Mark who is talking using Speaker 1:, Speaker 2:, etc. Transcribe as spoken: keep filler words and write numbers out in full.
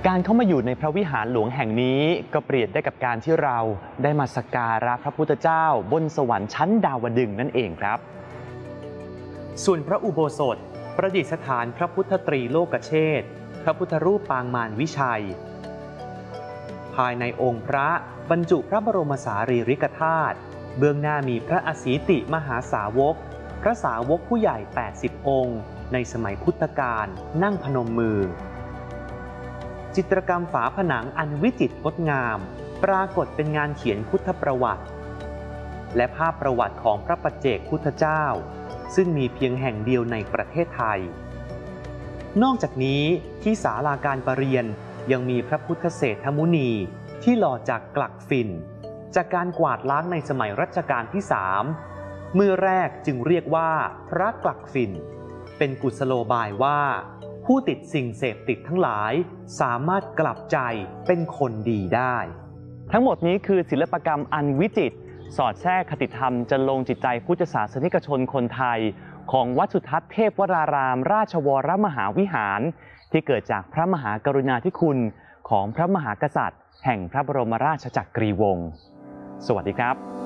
Speaker 1: การเข้ามาอยู่ในพระวิหารหลวงแห่งนี้ก็เปรียบได้กับการที่เราได้มาสักการะพระพุทธเจ้าบนสวรรค์ชั้นดาวดึงส์นั่นเองครับส่วนพระอุโบสถประดิษฐานพระพุทธตรีโลกเชษฐ์พระพุทธรูปปางมารวิชัยภายในองค์พระบรรจุพระบรมสารีริกธาตุเบื้องหน้ามีพระอสีติมหาสาวกพระสาวกผู้ใหญ่แปดสิบองค์ในสมัยพุทธกาลนั่งพนมมือจิตรกรรมฝาผนังอันวิจิตรงดงามปรากฏเป็นงานเขียนพุทธประวัติและภาพประวัติของพระปัจเจกพุทธเจ้าซึ่งมีเพียงแห่งเดียวในประเทศไทยนอกจากนี้ที่ศาลาการประเรียนยังมีพระพุทธเศรษฐมุนีที่หล่อจากกลักฝิ่นจากการกวาดล้างในสมัยรัชกาลที่สามเมื่อแรกจึงเรียกว่าพระกลักฝิ่นเป็นกุศโลบายว่าผู้ติดสิ่งเสพติดทั้งหลายสามารถกลับใจเป็นคนดีได้ทั้งหมดนี้คือศิลปกรรมอันวิจิตรสอดแทรกคติธรรมจนลงจิตใจพุทธศาสนิกชนคนไทยของวัดสุทัศน์เทพวรารามราชวรมหาวิหารที่เกิดจากพระมหากรุณาธิคุณของพระมหากษัตริย์แห่งพระบรมราชจักรีวงศ์สวัสดีครับ